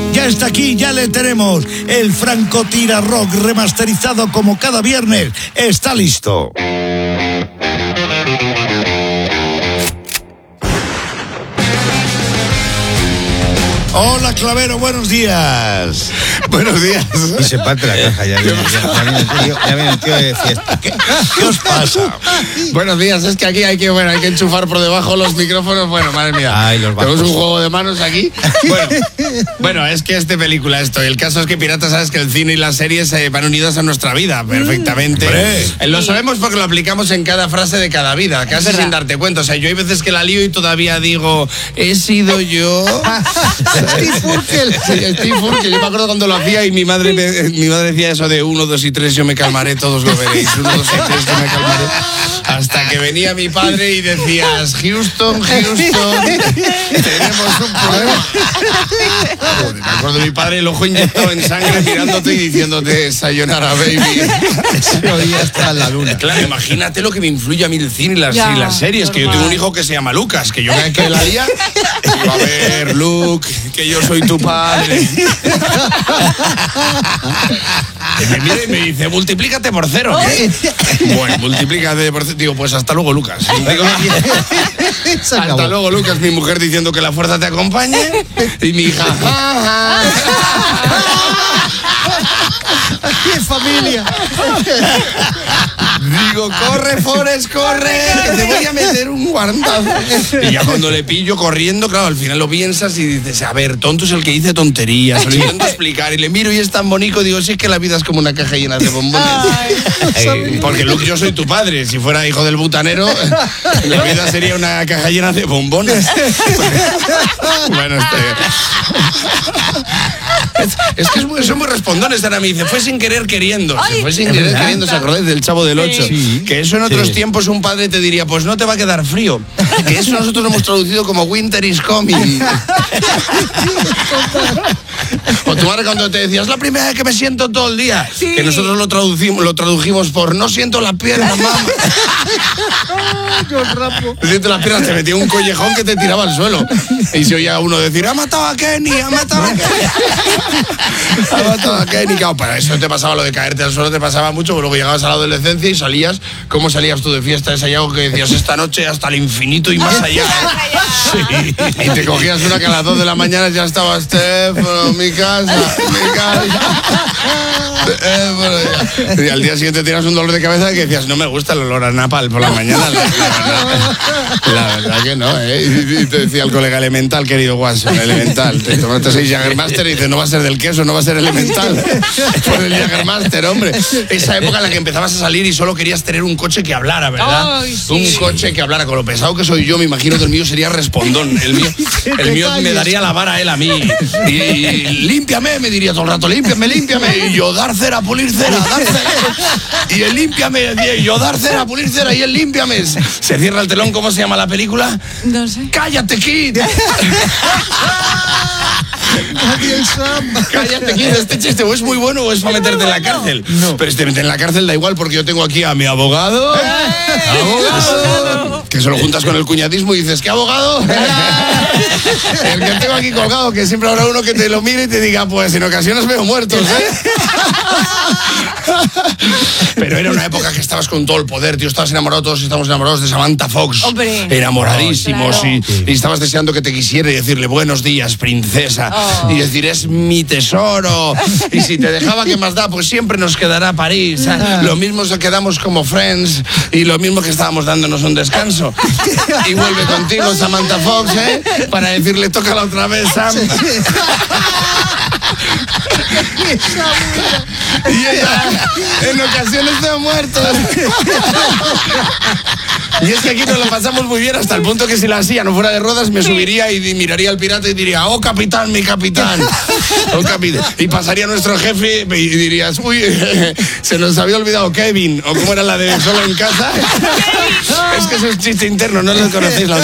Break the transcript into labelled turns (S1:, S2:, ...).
S1: Ya está aquí, ya le tenemos. El Franco Tira Rock remasterizado como cada viernes está listo. Hola, Clavero, buenos días.
S2: Buenos días.
S3: Y se parte la caja, ya viene el tío de fiesta.
S1: ¿Qué os pasa?
S2: Buenos días, es que aquí hay que enchufar por debajo los micrófonos. Bueno, madre mía.
S3: Ay, los
S2: tenemos
S3: bajos.
S2: un juego de manos aquí. Bueno, es que es de película esto. El caso es que Pirata, sabes que el cine y las series van unidas a nuestra vida perfectamente. Lo sabemos porque lo aplicamos en cada frase de cada vida, casi sin darte cuenta. O sea, yo hay veces que la lío y todavía digo, he sido yo.
S3: Steve Urkel.
S2: Sí, Steve Urkel. Yo me acuerdo cuando lo hacía y mi madre decía eso de 1, 2 y 3, yo me calmaré, todos lo veréis. 1, 2 y 3, yo me calmaré. Hasta que venía mi padre y decías, Houston, tenemos un problema. Me acuerdo de mi padre, el ojo inyectado en sangre, mirándote y diciéndote, sayonara, baby.
S3: Se oía hasta la luna.
S2: Claro, imagínate lo que me influye a mí el cine y las series, que yo tengo un hijo que se llama Lucas, que yo cada vez que la día, digo, a ver, Luke, que yo soy tu padre. Y me mira y me dice, multiplícate por 0. Bueno, multiplícate por 0. Digo, pues hasta luego, Lucas. Digo, hasta luego, Lucas. Mi mujer diciendo que la fuerza te acompañe. Y mi hija,
S3: Aquí es familia.
S2: digo, corre, Forrest, corre, que te voy a meter un guantazo. Y ya cuando le pillo corriendo, claro, al final lo piensas y dices, a ver, tonto es el que dice tonterías. Se lo intento explicar y le miro y es tan bonito. Digo, sí, es que la vida es como una caja llena de bombones. Porque Luke, yo soy tu padre. Si fuera hijo del butanero, la vida sería una caja llena de bombones. Bueno, es que son muy respondones. Ahora me dice, fue sin querer queriendo. Fue sin querer queriendo, ¿se acordáis del Chavo del 8?
S3: Sí.
S2: Que eso en otros tiempos un padre te diría, pues no te va a quedar frío. Que eso nosotros lo hemos traducido como Winter is coming. O tu madre cuando te decía, es la primera vez que me siento todo el día. Sí. Que nosotros lo tradujimos por no siento las piernas, mamá.
S3: Yo rapo.
S2: No siento las piernas, te metía un collejón que te tiraba al suelo. Y se oía uno decir, ha matado a Kenny, ha matado a Kenny. Ha matado a Kenny. Claro, para eso te pasaba lo de caerte al suelo, te pasaba mucho, pero luego llegabas a la adolescencia y salías, ¿cómo salías tú de fiesta? Es algo que decías, esta noche hasta el infinito y más allá. Sí. Y te cogías una que a las 2 de la mañana ya estaba Stefano, mi casa. Y al día siguiente tenías un dolor de cabeza que decías, no me gusta el olor a napal por la mañana. La verdad que no, ¿eh? Y te decía el colega elemental, querido Watson, elemental. Te tomaste 6 Jägermaster y dices, no va a ser del queso, no va a ser elemental. Por el Jägermaster, hombre. Esa época en la que empezabas a salir y solo querías tener un coche que hablara, ¿verdad?
S4: Ay, sí.
S2: Un coche que hablara. Con lo pesado que soy yo, me imagino que el mío sería respondón. El mío me daría la vara a él a mí. Y límpiame, me diría todo el rato, límpiame. Y yo, dar cera, pulir cera, dar cera. Y él, límpiame, y yo, dar cera, pulir cera, y él, límpiame. Se cierra el telón, ¿cómo se llama la película?
S4: No sé.
S2: ¡Cállate, Kid! Cállate, Kid, este chiste o es muy bueno o es para meterte en la cárcel. No. Pero este meter en la cárcel da igual porque yo tengo aquí a mi abogado. ¡Abogado! Que se lo juntas con el cuñadismo y dices, ¿qué abogado? El que tengo aquí colgado, que siempre habrá uno que te lo mire y te diga, pues en ocasiones veo muertos, ¿eh? Pero era una época que estabas con todo el poder, tío, estabas enamorado, todos estamos enamorados de Samantha Fox.
S4: Hombre.
S2: Enamoradísimos,
S4: Claro.
S2: y estabas deseando que te quisiera y decirle, buenos días, princesa. Y decir, es mi tesoro. Y si te dejaba, ¿qué más da? Pues siempre nos quedará París. Lo mismo se quedamos como Friends y lo mismo que estábamos dándonos un descanso. Y vuelve contigo Samantha Fox, ¿eh? Para decirle, tócala otra vez, Sam. Y ella, en ocasiones veo muertos. Y es que aquí nos lo pasamos muy bien hasta el punto que si la silla no fuera de ruedas me subiría y miraría al pirata y diría, oh capitán, mi capitán. Oh, capitán. Y pasaría nuestro jefe y dirías, uy, se nos había olvidado Kevin. O cómo era la de Solo en Casa. Es que eso es chiste interno, no lo conocéis.